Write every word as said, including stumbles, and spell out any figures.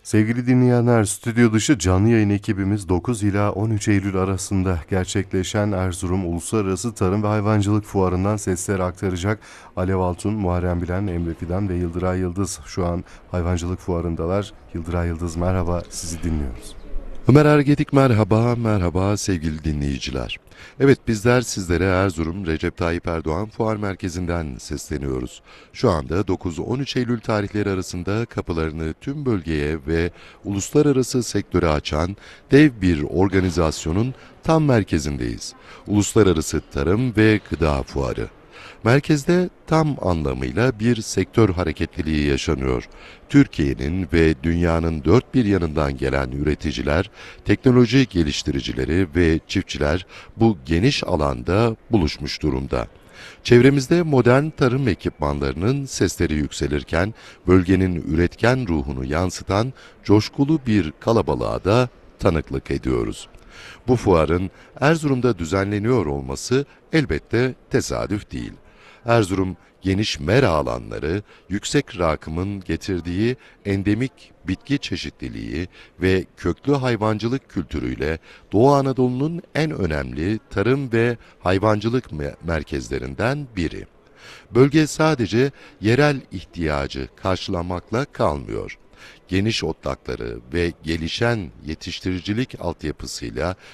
Sevgili dinleyenler, stüdyo dışı canlı yayın ekibimiz dokuz ila on üç Eylül arasında gerçekleşen Erzurum Uluslararası Tarım ve Hayvancılık Fuarı'ndan sesler aktaracak. Alev Altun, Muharrem Bilen, Emre Fidan ve Yıldıray Yıldız şu an hayvancılık fuarındalar. Yıldıray Yıldız, merhaba, sizi dinliyoruz. Ömer Ergedik merhaba, merhaba sevgili dinleyiciler. Evet, bizler sizlere Erzurum Recep Tayyip Erdoğan Fuar Merkezi'nden sesleniyoruz. Şu anda dokuz on üç Eylül tarihleri arasında kapılarını tüm bölgeye ve uluslararası sektöre açan dev bir organizasyonun tam merkezindeyiz. Uluslararası Tarım ve Gıda Fuarı. Merkezde tam anlamıyla bir sektör hareketliliği yaşanıyor. Türkiye'nin ve dünyanın dört bir yanından gelen üreticiler, teknoloji geliştiricileri ve çiftçiler bu geniş alanda buluşmuş durumda. Çevremizde modern tarım ekipmanlarının sesleri yükselirken, bölgenin üretken ruhunu yansıtan coşkulu bir kalabalığa da tanıklık ediyoruz. Bu fuarın Erzurum'da düzenleniyor olması elbette tesadüf değil. Erzurum, geniş mera alanları, yüksek rakımın getirdiği endemik bitki çeşitliliği ve köklü hayvancılık kültürüyle Doğu Anadolu'nun en önemli tarım ve hayvancılık me- merkezlerinden biri. Bölge sadece yerel ihtiyacı karşılamakla kalmıyor. Geniş otlakları ve gelişen yetiştiricilik altyapısıyla